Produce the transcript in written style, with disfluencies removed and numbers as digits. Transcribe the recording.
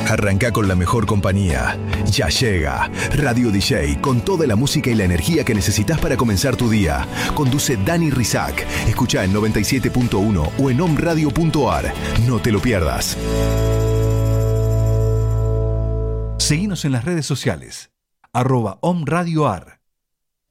Arranca con la mejor compañía. Ya llega Radio DJ con toda la música y la energía que necesitas para comenzar tu día. Conduce Dani Rizak. Escucha en 97.1 o en omradio.ar. No te lo pierdas. Seguinos en las redes sociales. @omradioar.